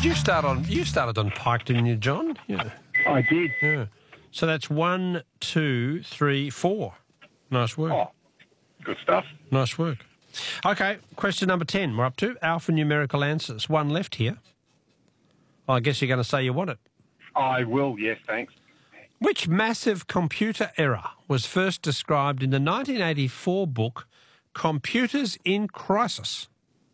You started on Pike, didn't you, John? Yeah. I did. Yeah. So that's 1, 2, 3, 4. Nice work. Oh, good stuff. Nice work. Okay, question number 10 we're up to. Alphanumerical answers. One left here. I guess you're going to say you want it. I will, yes, thanks. Which massive computer error was first described in the 1984 book Computers in Crisis?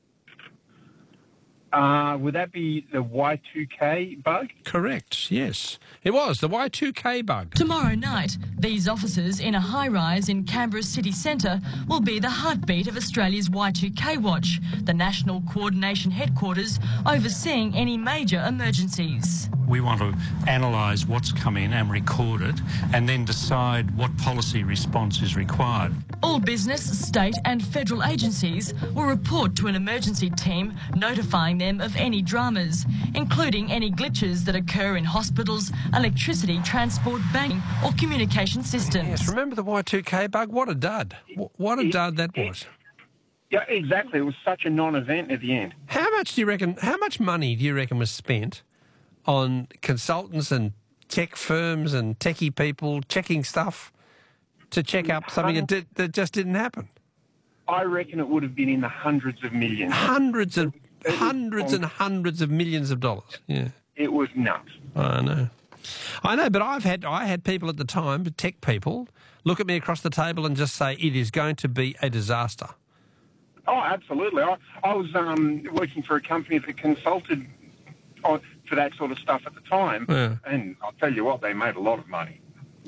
Would that be the Y2K bug? Correct, yes. It was the Y2K bug. Tomorrow night, these officers in a high-rise in Canberra's city centre will be the heartbeat of Australia's Y2K Watch, the national coordination headquarters overseeing any major emergencies. We want to analyse what's come in and record it and then decide what policy response is required. All business, state and federal agencies will report to an emergency team notifying them of any dramas, including any glitches that occur in hospitals, electricity, transport, banking or communication systems. Yes, remember the Y2K bug? What a dud. What a dud that was. Yeah, exactly. It was such a non-event at the end. How much money do you reckon was spent on consultants and tech firms and techie people checking stuff to check up something that just didn't happen? I reckon it would have been in the hundreds of millions. Hundreds and hundreds of millions of dollars. Yeah. It was nuts. I know, but I had people at the time, tech people, look at me across the table and just say it is going to be a disaster. Oh, absolutely. I was working for a company that consulted for that sort of stuff at the time, and I'll tell you what, they made a lot of money.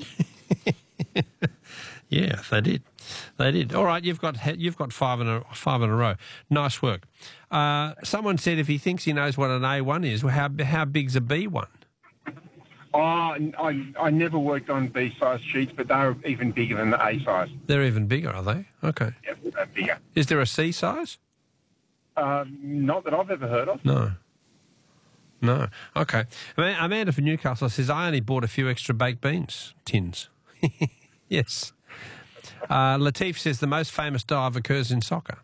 Yeah, they did. They did. All right, you've got five in a row. Nice work. Someone said if he thinks he knows what an A1 is, well, how big's a B1? Oh, I never worked on B-size sheets, but they're even bigger than the A-size. They're even bigger, are they? Okay. Yeah, they're bigger. Is there a C-size? Not that I've ever heard of. No. Okay. Amanda from Newcastle says, I only bought a few extra baked beans tins. Yes. Latif says the most famous dive occurs in soccer.